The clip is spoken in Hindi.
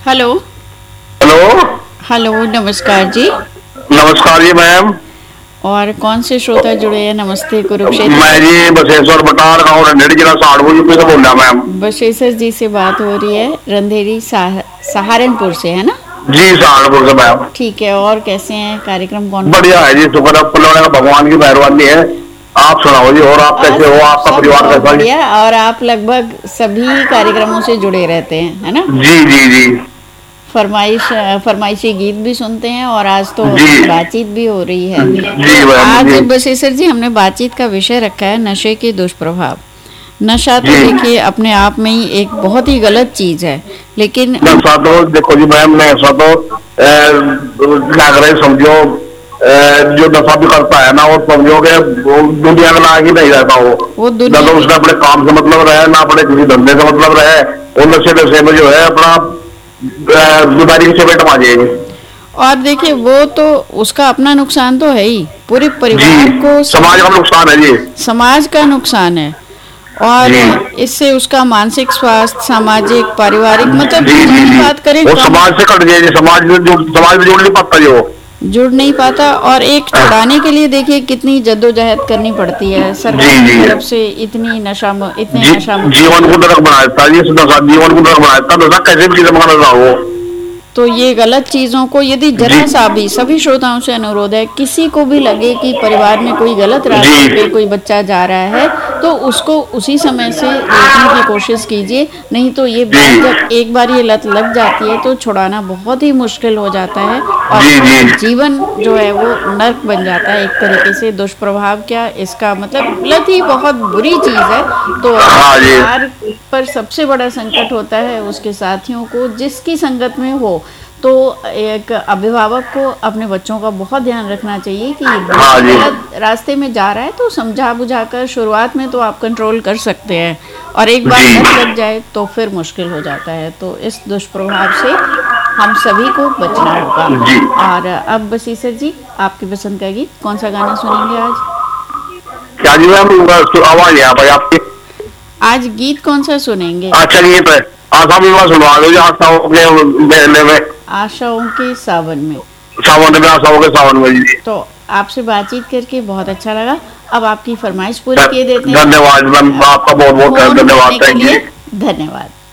हेलो। हेलो। हेलो, नमस्कार जी। नमस्कार जी मैम। और कौन से श्रोता जुड़े हैं? नमस्ते कुरुक्षेत्र मैं से। जी बसेश्वर बटार गाँव रंधेड़ी जिला सहारनपुर यूपी से बोल रहा मैम। बशेसर जी से बात हो रही है, रंधेरी सहारनपुर से, है ना? जी सहारनपुर से मैम। ठीक है। और कैसे हैं? कार्यक्रम कौन कौन बढ़िया सा? है जी, शुक्र है का भगवान की मेहरबानी है। आप सुनाओ जी, और आप कैसे हो, सब आपका सब परिवार बहुत कैसा है? बढ़िया। और आप लगभग सभी कार्यक्रमों से जुड़े रहते हैं, है ना? जी जी जी फरमाइशी गीत भी सुनते हैं और आज तो जी अपनी बातचीत भी हो रही है। जी तो मैम आज जी बशेसर जी हमने बातचीत का विषय रखा है नशे के दुष्प्रभाव। नशा तो जी। देखिए अपने आप में ही एक बहुत ही गलत चीज है, लेकिन नशा तो देखो जी मैम, नशा तो क्या करे समझो, जो नशा भी करता है ना वो समझो कि वो दुनिया में ना ही नहीं रहता वो ना दुनिया तो की। उसका अपने काम से मतलब रहे, ना अपने किसी धंधे से मतलब रहे। वो नशे नशे में जो है अपना बीमारी की चपेट में आ जाएगी। और देखिए वो तो उसका अपना नुकसान तो है ही, पूरे जी, परिवार को, समाज का नुकसान है जी। समाज का नुकसान है। और जी इससे उसका मानसिक स्वास्थ्य, सामाजिक, पारिवारिक, मतलब जी जी जितनी जी। बात करें वो कम। समाज से कट जाएगी, समाज में जुड़ नहीं पाता जो। जुड़ नहीं पाता। और एक छुड़ाने के लिए देखिए कितनी जद्दोजहद करनी पड़ती है जी सरकार की जी तरफ से। इतनी इतने नशा मुक्ति जीवन के को लिए नरक बना देता है जी, जीवन को नरक बना देता है। नशा कैसे भी किस्म का नशा हो। तो ये गलत चीजों को यदि जी जरा सा भी, सभी श्रोताओं से अनुरोध है, किसी को भी लगे कि परिवार में कोई गलत रास्ते पे जी कोई बच्चा जा रहा है तो उसको उसी समय से रोकने की कोशिश कीजिए। नहीं तो ये जी बात जब एक बार ये लत लग जाती है तो छुड़ाना बहुत ही मुश्किल हो जाता है और जी पूरा जी जीवन जो है वो नर्क बन जाता है एक तरीके से। दुष्प्रभाव क्या इसका, मतलब लत ही बहुत बुरी चीज है। तो हाँ जी परिवार पर सबसे बड़ा संकट होता है उसके साथियों को, जिसकी संगत में हो। तो एक अभिभावक को अपने बच्चों का बहुत ध्यान रखना चाहिए कि हाँ जी गलत रास्ते में जा रहा है तो समझा बुझाकर शुरुआत में तो आप कंट्रोल कर सकते हैं, और एक बार जी लत लग जाए तो फिर मुश्किल हो जाता है। तो इस दुष्प्रभाव से हम सभी को बचना होगा। जी। और अब बशीसर जी, आपकी पसंद का गीत कौन सा गाना सुनेंगे आज? क्या जी मैम, आवाज यहाँ पर आपकी। आज गीत कौन सा सुनेंगे? अच्छा ये तो आशा भी मैं सुनवा दो जी, आशाओं के मेले में, आशाओं के सावन में। सावन में, आशाओं के सावन में जी। तो आपसे बातचीत करके बहुत अच्छा लगा। अब आपकी फरमाइश पूरी किए देते हैं। धन्यवाद मैम, आपका बहुत बहुत फोन धन्यवाद, करने के थैंक लिए यू। धन्यवाद।